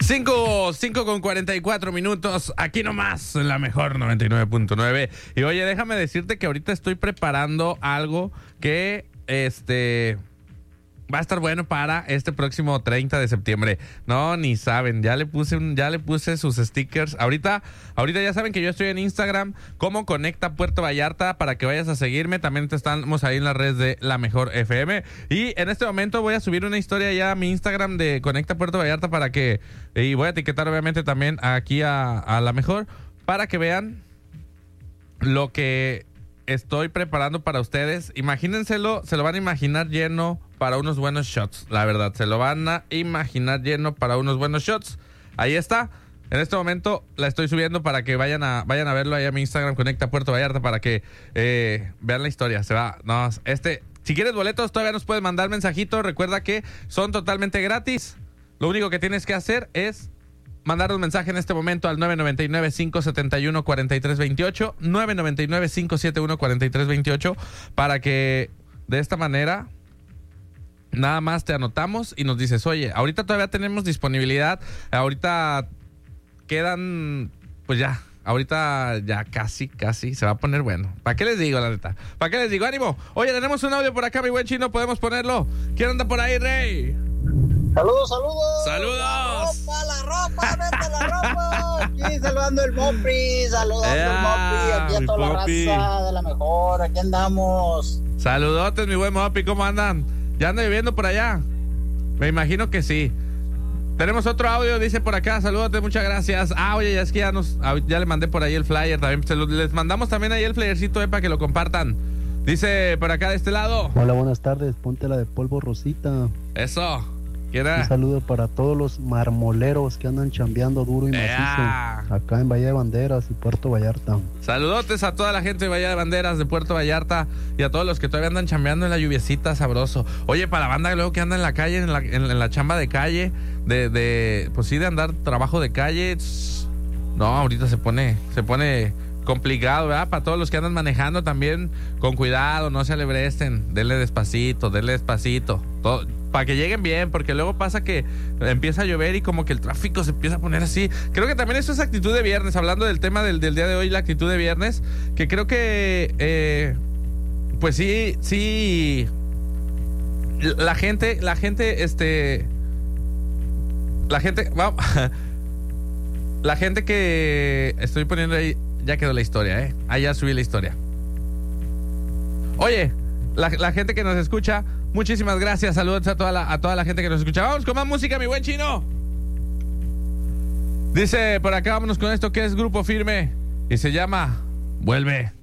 5 con 44 minutos, aquí nomás, en la mejor 99.9. Y oye, déjame decirte que ahorita estoy preparando algo que, va a estar bueno para este próximo 30 de septiembre. No, ni saben, ya le puse sus stickers. Ahorita ya saben que yo estoy en Instagram como Conecta Puerto Vallarta para que vayas a seguirme. También estamos ahí en las redes de La Mejor FM. Y en este momento voy a subir una historia ya a mi Instagram de Conecta Puerto Vallarta para que, y voy a etiquetar obviamente también aquí a La Mejor para que vean lo que estoy preparando para ustedes. Imagínenselo, se lo van a imaginar lleno para unos buenos shots. La verdad, se lo van a imaginar lleno para unos buenos shots. Ahí está. En este momento la estoy subiendo para que vayan a verlo ahí a mi Instagram, Conecta Puerto Vallarta, para que vean la historia. Se va. No, si quieres boletos, todavía nos puedes mandar mensajito. Recuerda que son totalmente gratis. Lo único que tienes que hacer es mandar un mensaje en este momento al 999-571-4328, 999-571-4328, para que de esta manera nada más te anotamos y nos dices, oye, ahorita todavía tenemos disponibilidad, ahorita quedan, pues ya, ahorita ya casi se va a poner bueno. ¿Para qué les digo, la neta? ¿Para qué les digo? ¡Ánimo! Oye, tenemos un audio por acá, mi buen chino, ¿podemos ponerlo? ¿Quién anda por ahí, Rey? ¡Saludos! ¡Saludos! ¡La ropa! ¡Vete la ropa! Aquí saludando el Mopi, saludando el Mopi, aquí a toda la raza de La Mejor, aquí andamos. Saludotes, mi buen Mopi, ¿cómo andan? ¿Ya anda viviendo por allá? Me imagino que sí. Tenemos otro audio, dice por acá, saludotes, muchas gracias. Oye, ya es que ya le mandé por ahí el flyer, también les mandamos también ahí el flyercito para que lo compartan. Dice por acá de este lado. Hola, buenas tardes, ponte la de polvo rosita. Eso. Un saludo para todos los marmoleros que andan chambeando duro y macizo acá en Bahía de Banderas y Puerto Vallarta. Saludotes a toda la gente de Bahía de Banderas, de Puerto Vallarta, y a todos los que todavía andan chambeando en la lluviecita, sabroso. Oye, para la banda luego que anda en la calle, en la chamba de calle, pues sí, de andar trabajo de calle. No, ahorita se pone complicado, ¿verdad? Para todos los que andan manejando también, con cuidado, no se alebresten, denle despacito, todo, para que lleguen bien, porque luego pasa que empieza a llover y como que el tráfico se empieza a poner así. Creo que también eso es actitud de viernes, hablando del tema del día de hoy, la actitud de viernes, que creo que pues sí la gente que estoy poniendo ahí, ya quedó la historia, ya subí la historia. Oye, la gente que nos escucha, muchísimas gracias. Saludos a toda la gente que nos escucha. Vamos con más música, mi buen chino. Dice por acá, vámonos con esto que es Grupo Firme y se llama Vuelve.